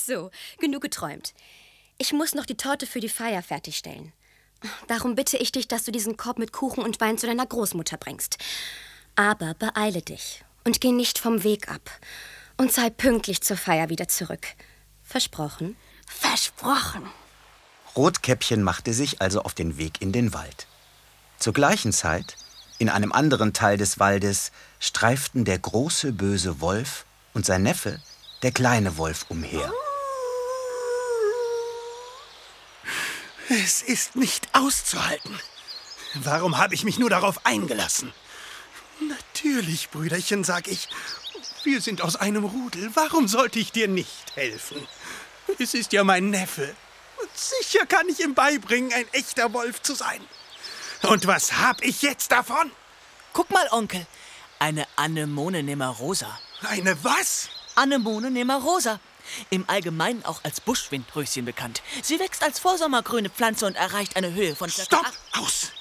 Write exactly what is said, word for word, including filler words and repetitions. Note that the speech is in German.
So, genug geträumt. Ich muss noch die Torte für die Feier fertigstellen. Darum bitte ich dich, dass du diesen Korb mit Kuchen und Wein zu deiner Großmutter bringst. Aber beeile dich und geh nicht vom Weg ab. Und sei pünktlich zur Feier wieder zurück. Versprochen? Versprochen. Rotkäppchen machte sich also auf den Weg in den Wald. Zur gleichen Zeit, in einem anderen Teil des Waldes, streiften der große, böse Wolf und sein Neffe, der kleine Wolf, umher. Es ist nicht auszuhalten. Warum habe ich mich nur darauf eingelassen? Natürlich, Brüderchen, sag ich. Wir sind aus einem Rudel. Warum sollte ich dir nicht helfen? Es ist ja mein Neffe. Und sicher kann ich ihm beibringen, ein echter Wolf zu sein. Und was hab ich jetzt davon? Guck mal, Onkel. Eine Anemone nemerosa. Eine was? Anemone nemerosa. Im Allgemeinen auch als Buschwindröschen bekannt. Sie wächst als vorsommergrüne Pflanze und erreicht eine Höhe von... Stopp! Aus!